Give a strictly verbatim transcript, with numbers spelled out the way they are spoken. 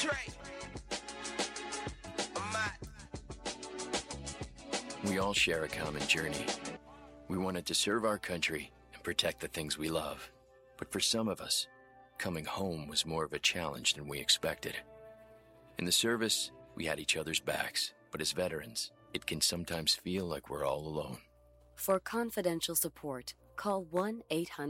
We all share a common journey. We wanted to serve our country and protect the things we love. But for some of us, coming home was more of a challenge than we expected. In the service, we had each other's backs, but as veterans, it can sometimes feel like we're all alone. For confidential support, call one eight hundred